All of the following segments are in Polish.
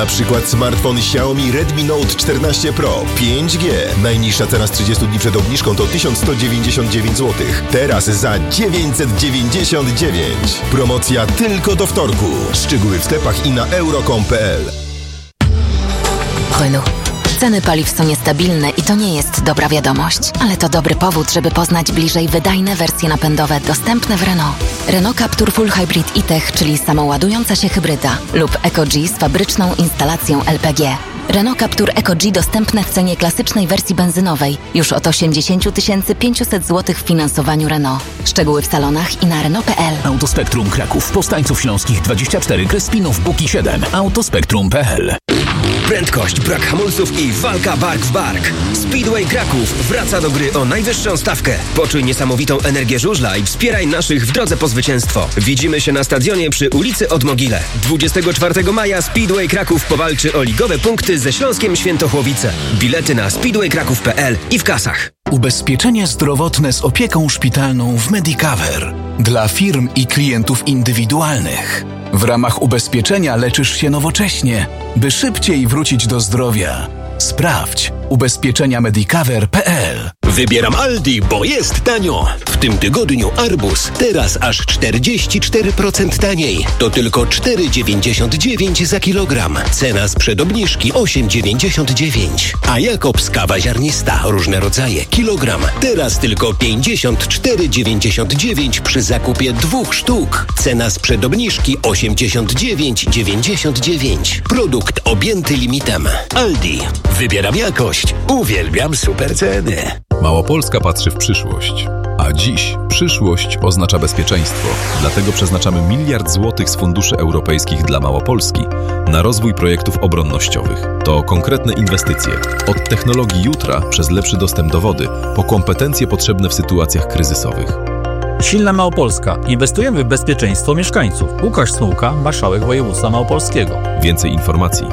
Na przykład smartfon Xiaomi Redmi Note 14 Pro 5G. Najniższa cena z 30 dni przed obniżką to 1199 zł. Teraz za 999. Promocja tylko do wtorku. Szczegóły w sklepach i na euro.com.pl. Renault. Ceny paliw są niestabilne i to nie jest dobra wiadomość, ale to dobry powód, żeby poznać bliżej wydajne wersje napędowe dostępne w Renault. Renault Captur Full Hybrid e-Tech, czyli samoładująca się hybryda, lub EcoG z fabryczną instalacją LPG. Renault Captur EcoG dostępne w cenie klasycznej wersji benzynowej już od 80 500 zł w finansowaniu Renault. Szczegóły w salonach i na Renault.pl. Autospektrum Kraków, Powstańców Śląskich 24, Krespinów, Buki 7, autospektrum.pl. Prędkość, brak hamulców i walka bark w bark. Speedway Kraków wraca do gry o najwyższą stawkę. Poczuj niesamowitą energię żużla i wspieraj naszych w drodze po zwycięstwo. Widzimy się na stadionie przy ulicy Odmogile. 24 maja Speedway Kraków powalczy o ligowe punkty ze Śląskiem Świętochłowice. Bilety na speedwaykraków.pl i w kasach. Ubezpieczenie zdrowotne z opieką szpitalną w Medicover. Dla firm i klientów indywidualnych. W ramach ubezpieczenia leczysz się nowocześnie, by szybciej wrócić do zdrowia. Sprawdź ubezpieczeniamedicover.pl. Wybieram Aldi, bo jest tanio. W tym tygodniu arbuz teraz aż 44% taniej. To tylko 4,99 za kilogram. Cena sprzed obniżki 8,99. A Jakobs kawa ziarnista, różne rodzaje, kilogram. Teraz tylko 54,99 przy zakupie 2 sztuk. Cena sprzed obniżki 89,99. Produkt objęty limitem. Aldi. Wybieram jakość. Uwielbiam super ceny. Małopolska patrzy w przyszłość. A dziś przyszłość oznacza bezpieczeństwo. Dlatego przeznaczamy 1 miliard złotych z funduszy europejskich dla Małopolski na rozwój projektów obronnościowych. To konkretne inwestycje. Od technologii jutra przez lepszy dostęp do wody, po kompetencje potrzebne w sytuacjach kryzysowych. Silna Małopolska. Inwestujemy w bezpieczeństwo mieszkańców. Łukasz Smułka, marszałek województwa małopolskiego. Więcej informacji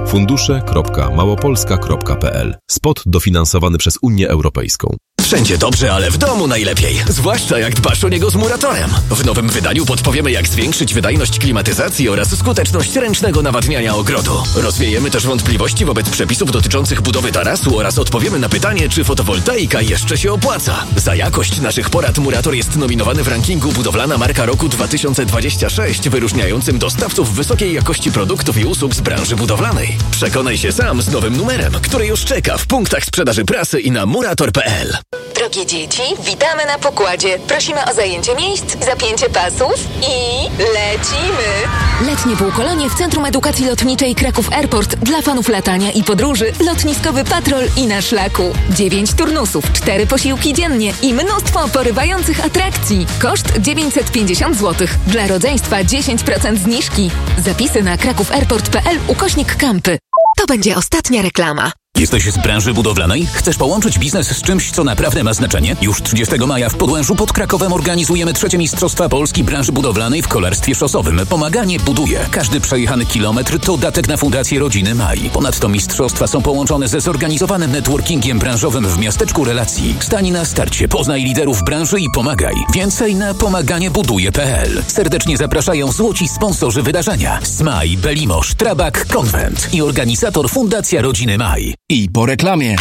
fundusze.małopolska.pl. Spot dofinansowany przez Unię Europejską. Wszędzie dobrze, ale w domu najlepiej. Zwłaszcza jak dbasz o niego z Muratorem. W nowym wydaniu podpowiemy, jak zwiększyć wydajność klimatyzacji oraz skuteczność ręcznego nawadniania ogrodu. Rozwiejemy też wątpliwości wobec przepisów dotyczących budowy tarasu oraz odpowiemy na pytanie, czy fotowoltaika jeszcze się opłaca. Za jakość naszych porad Murator jest nominowany w rankingu Budowlana Marka Roku 2026, wyróżniającym dostawców wysokiej jakości produktów i usług z branży budowlanej. Przekonaj się sam z nowym numerem, który już czeka w punktach sprzedaży prasy i na murator.pl. Drogie dzieci, witamy na pokładzie. Prosimy o zajęcie miejsc, zapięcie pasów i lecimy! Letnie półkolonie w Centrum Edukacji Lotniczej Kraków Airport dla fanów latania i podróży, lotniskowy patrol i na szlaku. 9 turnusów, 4 posiłki dziennie i mnóstwo porywających atrakcji. Koszt 950 zł. Dla rodzeństwa 10% zniżki. Zapisy na krakowairport.pl/kampy. To będzie ostatnia reklama. Jesteś z branży budowlanej? Chcesz połączyć biznes z czymś, co naprawdę ma znaczenie? Już 30 maja w Podłężu pod Krakowem organizujemy 3. Mistrzostwa Polski branży budowlanej w kolarstwie szosowym. Pomaganie buduje. Każdy przejechany kilometr to datek na Fundację Rodziny Maj. Ponadto mistrzostwa są połączone ze zorganizowanym networkingiem branżowym w miasteczku relacji. Stań na starcie, poznaj liderów branży i pomagaj. Więcej na pomaganiebuduje.pl. Serdecznie zapraszają złoci sponsorzy wydarzenia. Smaj, Belimosz, Trabak, Konwent i organizator Fundacja Rodziny Maj. I po reklamie.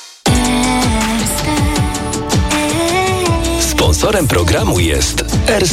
Sponsorem programu jest